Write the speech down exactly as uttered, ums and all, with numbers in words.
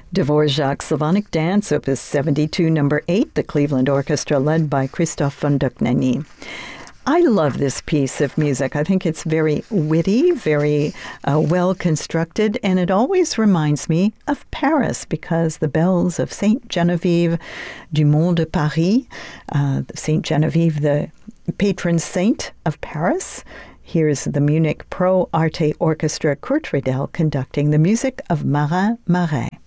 Dvorak's Slavonic Dance, Opus seventy-two, number eight, the Cleveland Orchestra, led by Christoph von Dohnanyi. I love this piece of music. I think it's very witty, very uh, well constructed, and it always reminds me of Paris because the bells of Saint Genevieve du Mont de Paris, uh, Saint Genevieve, the patron saint of Paris. Here's the Munich Pro Arte Orchestra, Kurt Riedel conducting the music of Marin Marais.